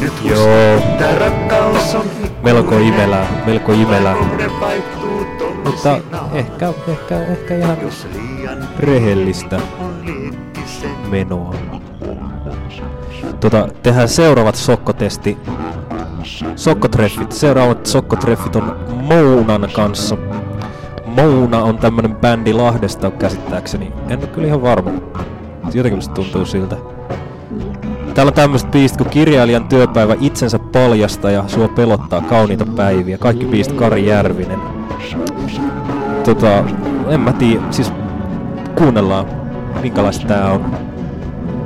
Joo. Melko imelää. Mutta ehkä ihan rehellistä menoa. Tehdään seuraavat sokkotreffit. Seuraavat sokkotreffit on Mounan kanssa. Mouna on tämmönen bändi Lahdesta käsittääkseni. En ole kyllä ihan varma. Jotenkin musta tuntuu siltä. Täällä on tämmöset biisit kuin Kirjailijan työpäivä, Itsensä paljastaja, Sua pelottaa, Kauniita päiviä. Kaikki biisit Kari Järvinen. En mä tiedä, siis kuunnellaan minkälaista tää on.